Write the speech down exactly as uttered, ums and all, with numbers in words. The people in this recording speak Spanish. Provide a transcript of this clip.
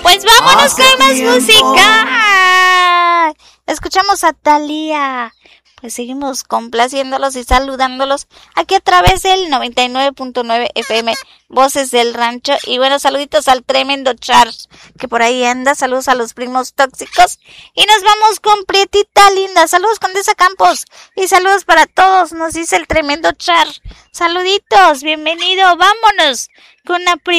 Pues vámonos con más música. Escuchamos a Thalía. Pues seguimos complaciéndolos y saludándolos aquí a través del noventa y nueve punto nueve F M, Voces del Rancho. Y bueno, saluditos al tremendo Charles, que por ahí anda. Saludos a los primos tóxicos. Y nos vamos con Prietita Linda. Saludos, Condesa Campos. Y saludos para todos, nos dice el tremendo Charles. Saluditos, bienvenido. Vámonos con una